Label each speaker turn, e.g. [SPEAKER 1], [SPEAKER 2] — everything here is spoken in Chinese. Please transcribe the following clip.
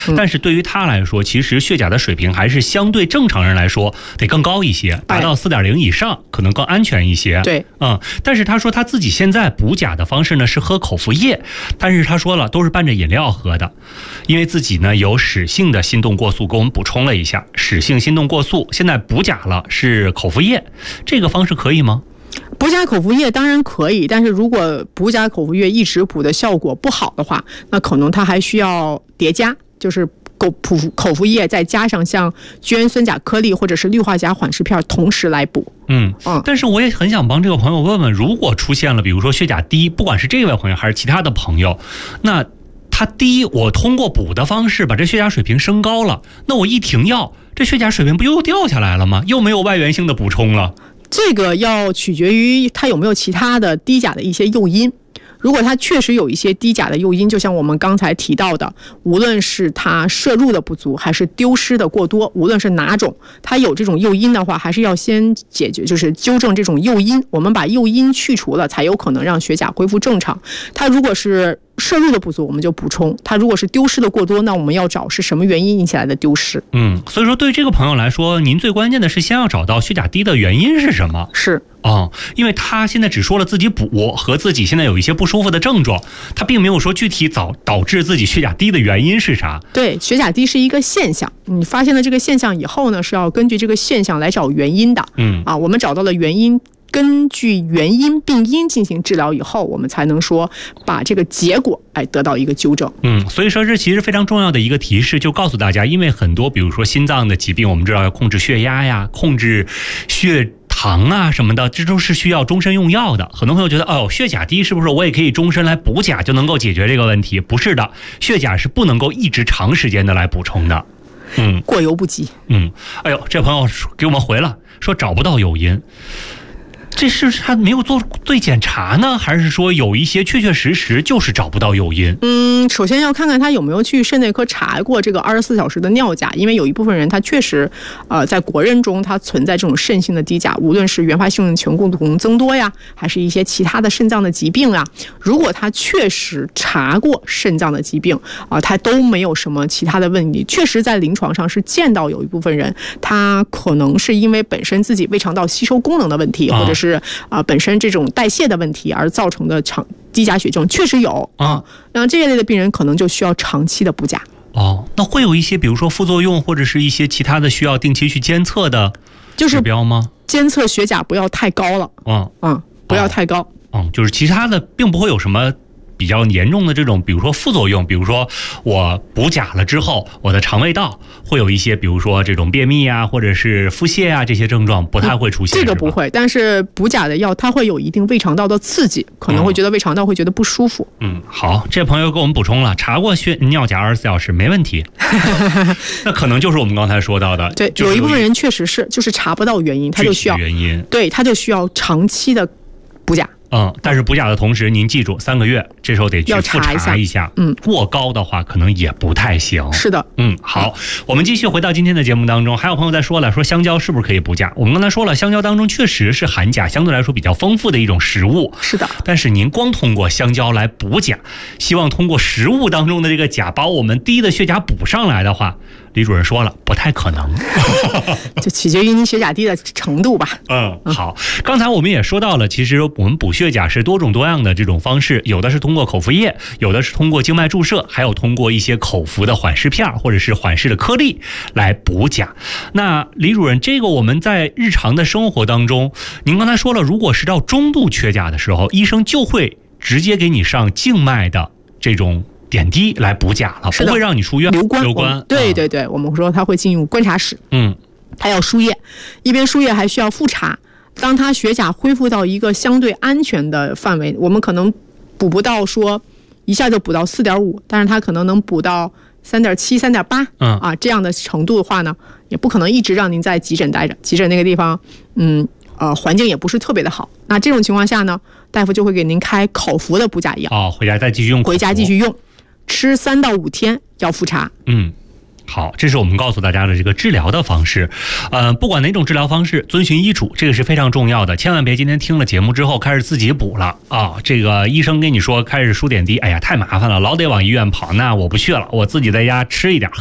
[SPEAKER 1] 但是对于他来说，其实血钾的水平还是相对正常人来说得更高一些，达到4.0以上可能更安全一些。
[SPEAKER 2] 对，
[SPEAKER 1] 但是他说他自己现在补钾的方式呢是喝口服液，但是他说了都是伴着饮料喝的，因为自己呢有室性的心动过速，给我们补充了一下，室性心动过速现在补钾了是口服液，这个方式可以吗？
[SPEAKER 2] 补钾口服液当然可以，但是如果补钾口服液一直补的效果不好的话，那可能它还需要叠加，就是口服液再加上像聚氨酸钾颗粒或者是氯化钾缓释片同时来补。
[SPEAKER 1] 但是我也很想帮这个朋友问问，如果出现了比如说血钾低，不管是这位朋友还是其他的朋友，那他低，我通过补的方式把这血钾水平升高了，那我一停药，这血钾水平不又掉下来了吗？又没有外源性的补充了。
[SPEAKER 2] 这个要取决于它有没有其他的低钾的一些诱因。如果它确实有一些低钾的诱因，就像我们刚才提到的，无论是它摄入的不足还是丢失的过多，无论是哪种，它有这种诱因的话，还是要先解决，就是纠正这种诱因。我们把诱因去除了，才有可能让血钾恢复正常。它如果是摄入的不足，我们就补充；它如果是丢失的过多，那我们要找是什么原因引起来的丢失。
[SPEAKER 1] 所以说对于这个朋友来说，您最关键的是先要找到血钾低的原因是什么。
[SPEAKER 2] 是
[SPEAKER 1] 因为他现在只说了自己补和自己现在有一些不舒服的症状，他并没有说具体导致自己血钾低的原因是啥。
[SPEAKER 2] 对，血钾低是一个现象，你发现了这个现象以后呢，是要根据这个现象来找原因的。我们找到了原因，根据原因病因进行治疗以后，我们才能说把这个结果得到一个纠正。
[SPEAKER 1] 所以说这其实非常重要的一个提示，就告诉大家，因为很多比如说心脏的疾病，我们知道要控制血压呀，控制血糖啊什么的，这都是需要终身用药的。很多朋友觉得血钾低是不是我也可以终身来补钾就能够解决这个问题？不是的，血钾是不能够一直长时间的来补充的。
[SPEAKER 2] 过犹不及。
[SPEAKER 1] 这朋友给我们回了，说找不到诱因。这是他没有做对检查呢，还是说有一些确确实实就是找不到诱因？
[SPEAKER 2] 首先要看看他有没有去肾内科查过这个24小时的尿钾，因为有一部分人他确实在国人中他存在这种肾性的低钾，无论是原发性全共同增多呀，还是一些其他的肾脏的疾病啊，如果他确实查过肾脏的疾病他都没有什么其他的问题，确实在临床上是见到有一部分人他可能是因为本身自己胃肠道吸收功能的问题，或者是本身这种代谢的问题而造成的低钾血症，确实有那这一类的病人可能就需要长期的补钾。
[SPEAKER 1] 那会有一些比如说副作用或者是一些其他的需要定期去监测的指标吗？
[SPEAKER 2] 监测血钾不要太高了。不要太高。
[SPEAKER 1] 就是其他的并不会有什么比较严重的这种比如说副作用，比如说我补钾了之后，我的肠胃道会有一些比如说这种便秘啊或者是腹泻啊这些症状不太会出现。
[SPEAKER 2] 这个不会，但是补钾的药它会有一定胃肠道的刺激，可能会觉得胃肠道会觉得不舒服。
[SPEAKER 1] 好，这朋友给我们补充了，查过尿钾24小时没问题。那可能就是我们刚才说到的，
[SPEAKER 2] 对，有一部分人确实是就是查不到原因，他就需要
[SPEAKER 1] 原因，
[SPEAKER 2] 对，他就需要长期的补钾。
[SPEAKER 1] 但是补钾的同时，您记住3个月，这时候得去复查一下。过高的话可能也不太行。
[SPEAKER 2] 是的。
[SPEAKER 1] 好，我们继续回到今天的节目当中。还有朋友在说了，说香蕉是不是可以补钾？我们刚才说了，香蕉当中确实是含钾相对来说比较丰富的一种食物。
[SPEAKER 2] 是的。
[SPEAKER 1] 但是您光通过香蕉来补钾，希望通过食物当中的这个钾把我们低的血钾补上来的话，李主任说了，不太可能。
[SPEAKER 2] 就取决于你血钾低的程度吧。
[SPEAKER 1] 好，刚才我们也说到了，其实我们补血钾是多种多样的这种方式，有的是通过口服液，有的是通过静脉注射，还有通过一些口服的缓释片或者是缓释的颗粒来补钾。那李主任，这个我们在日常的生活当中，您刚才说了，如果是到中度缺钾的时候，医生就会直接给你上静脉的这种点滴来补钾了，不会让你输液
[SPEAKER 2] 留观。对对对，我们说他会进入观察室，他要输液，一边输液还需要复查。当他血钾恢复到一个相对安全的范围，我们可能补不到说一下就补到4.5，但是他可能能补到3.7、3.8这样的程度的话呢，也不可能一直让您在急诊待着，急诊那个地方环境也不是特别的好。那这种情况下呢，大夫就会给您开口服的补钾药。
[SPEAKER 1] 回家再继续用。
[SPEAKER 2] 回家继续用，吃3到5天要复查。
[SPEAKER 1] 好，这是我们告诉大家的这个治疗的方式，不管哪种治疗方式，遵循医嘱，这个是非常重要的，千万别今天听了节目之后开始自己补了啊！这个医生跟你说开始输点滴，哎呀太麻烦了，老得往医院跑，那我不去了，我自己在家吃一点。